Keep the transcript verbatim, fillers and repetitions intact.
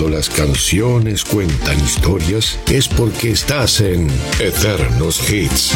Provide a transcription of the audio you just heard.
Cuando las canciones cuentan historias, es porque estás en Eternos Hits.